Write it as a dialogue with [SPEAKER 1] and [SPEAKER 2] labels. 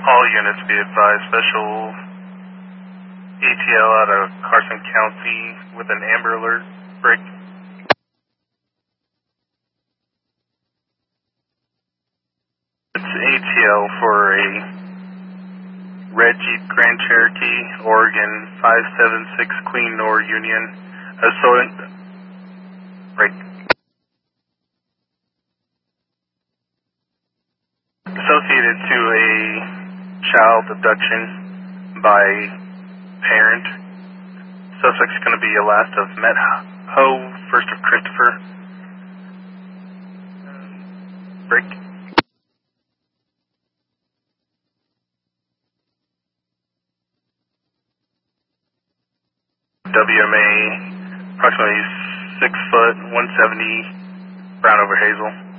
[SPEAKER 1] All units be advised, special ATL out of Carson County with an Amber Alert. Break. It's ATL for a red Jeep Grand Cherokee, Oregon 576 Queen Nor Union. Break. Associated to a child abduction by parent. Suspect's going to be a last of Met Ho, first of Christopher. Break. WMA, approximately 6 foot, 170, brown over hazel.